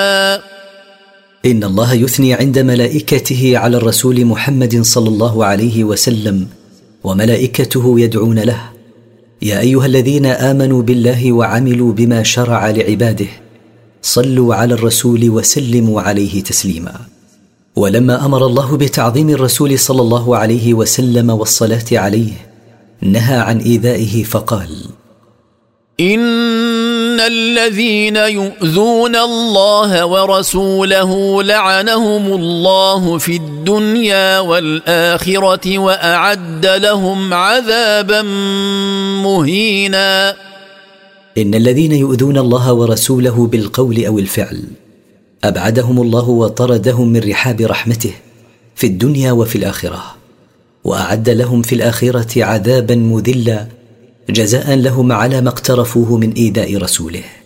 إن الله يثني عند ملائكته على الرسول محمد صلى الله عليه وسلم وملائكته يدعون له: يا أيها الذين آمنوا بالله وعملوا بما شرع لعباده صلوا على الرسول وسلموا عليه تسليما. ولما أمر الله بتعظيم الرسول صلى الله عليه وسلم والصلاة عليه نهى عن إيذائه فقال: إن الذين يؤذون الله ورسوله لعنهم الله في الدنيا والآخرة وأعد لهم عذابا مهينا. إن الذين يؤذون الله ورسوله بالقول أو الفعل أبعدهم الله وطردهم من رحاب رحمته في الدنيا وفي الآخرة، وأعد لهم في الآخرة عذابا مذلا جزاء لهم على ما اقترفوه من إيذاء رسوله.